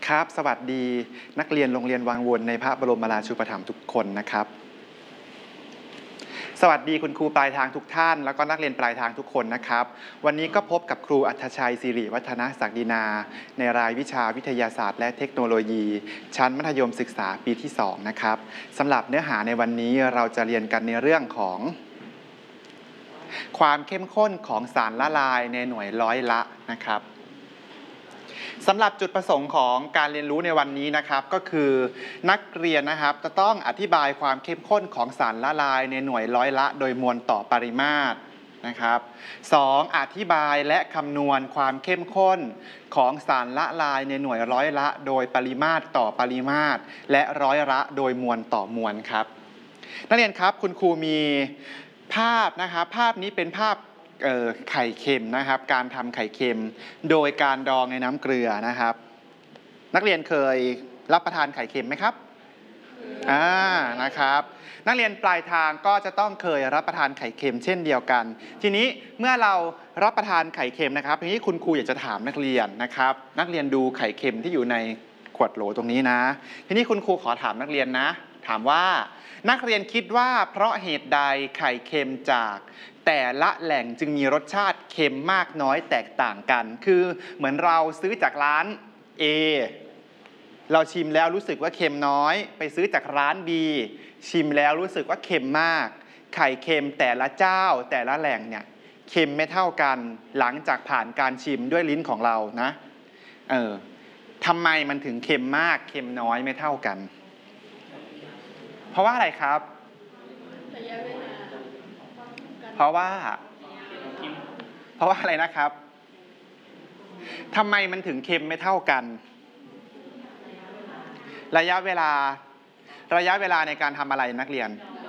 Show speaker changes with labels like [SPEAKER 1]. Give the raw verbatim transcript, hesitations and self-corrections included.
[SPEAKER 1] ครับสวัสดีนักเรียนโรงเรียนวังวนในพระบรมราชูปถัมภ์ทุกคนนะครับสวัสดีคุณครูปลายทางทุกท่านแล้วก็นักเรียนปลายทางทุกคนนะครับวันนี้ก็พบกับครูอัธชัยสิริวัฒนศักดินาในรายวิชาวิทยาศาสตร์และเทคโนโลยี ชั้นมัธยมศึกษาปีที่สองนะครับสำหรับเนื้อหาในวันนี้เราจะเรียนกันในเรื่องของความเข้มข้นของสารละลายในหน่วยร้อยละนะครับสำหรับจุดประสงค์ของการเรียนรู้ในวันนี้นะครับก็คือนักเรียนนะครับจะต้องอธิบายความเข้มข้นของสารละลายในหน่วยร้อยละโดยมวลต่อปริมาตรนะครับสองอธิบายและคำนวณความเข้มข้นของสารละลายในหน่วยร้อยละโดยปริมาตรต่อปริมาตรและร้อยละโดยมวลต่อมวลครับนักเรียนครับคุณครูมีภาพนะครับภาพนี้เป็นภาพไข่เค็มนะครับการทำไข่เค็มโดยการดองในน้ำเกลือนะครับนักเรียนเคยรับประทานไข่เค็มไหมครับอ่านะครับนักเรียนปลายทางก็จะต้องเคยรับประทานไข่เค็มเช่นเดียวกันทีนี้เมื่อเรารับประทานไข่เค็มนะครับทีนี้คุณครูอยากจะถามนักเรียนนะครับนักเรียนดูไข่เค็มที่อยู่ในขวดโหลตรงนี้นะทีนี้คุณครูขอถามนักเรียนนะถามว่านักเรียนคิดว่าเพราะเหตุใดไข่เค็มจากแต่ละแหล่งจึงมีรสชาติเค็มมากน้อยแตกต่างกันคือเหมือนเราซื้อจากร้าน A เราชิมแล้วรู้สึกว่าเค็มน้อยไปซื้อจากร้าน B ชิมแล้วรู้สึกว่าเค็มมากไข่เค็มแต่ละเจ้าแต่ละแหล่งเนี่ยเค็มไม่เท่ากันหลังจากผ่านการชิมด้วยลิ้นของเรานะเออทำไมมันถึงเค็มมากเค็มน้อยไม่เท่ากันเพราะว่าอะไรครับเพราะว่าเพราะว่าอะไรนะครับทำไมมันถึงเค็มไม่เท่ากันระยะเวลาระยะเวลาในการทำอะไรนักเรียน